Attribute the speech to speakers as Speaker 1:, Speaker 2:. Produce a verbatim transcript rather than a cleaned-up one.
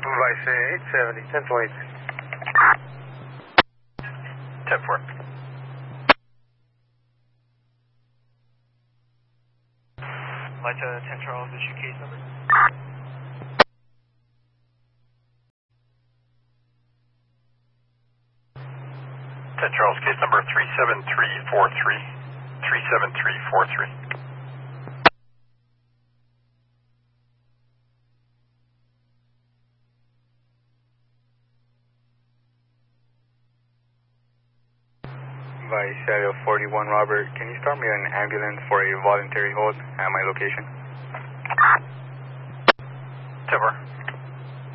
Speaker 1: Vice eight seventy, ten twenty-three.
Speaker 2: ten four.
Speaker 3: Lita ten Charles, issue case number.
Speaker 2: ten Charles, case number three seven three four three. three seven three four three.
Speaker 1: Vice Shadow forty-one, Robert. Can you start me an ambulance for a voluntary hold at my location?
Speaker 2: ten four.